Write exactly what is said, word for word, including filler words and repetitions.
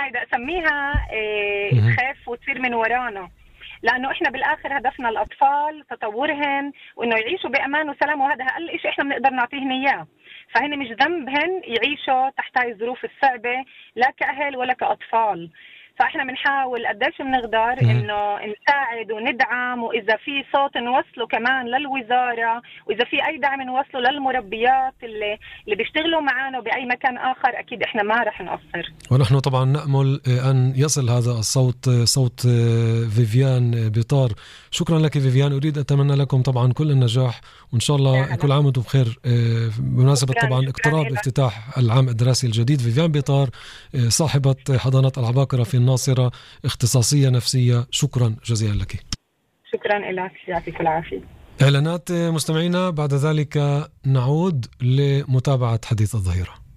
هيدا أسميها إيه تخاف وتصير من ورانا، لأنه إحنا بالآخر هدفنا الأطفال تطورهن وإنه يعيشوا بأمان وسلام، وهذا أقل إشي إحنا بنقدر نعطيهن إياه. فهن مش ذنبهن يعيشوا تحت هاي الظروف الصعبة لا كأهل ولا كأطفال. فإحنا بنحاول قديش بنقدر إنه نساعد وندعم، وإذا في صوت نوصله كمان للوزارة، وإذا في أي دعم نوصله للمربيات اللي اللي بيشتغلوا معنا بأي مكان آخر، أكيد إحنا ما رح نقصر. ونحن طبعا نأمل أن يصل هذا الصوت، صوت فيفيان بيطار. شكرا لك فيفيان، أريد أتمنى لكم طبعا كل النجاح، وإن شاء الله كل عام وانتم بخير. بمناسبة طبعا اقتراب افتتاح العام الدراسي الجديد، فيفيان بيطار صاحبة حضانة العباقرة في الناصرة، اختصاصية نفسية، شكرا جزيلا لك. شكرا لك، يعطيك العافية. إعلانات مستمعينا، بعد ذلك نعود لمتابعة حديث الظهيرة.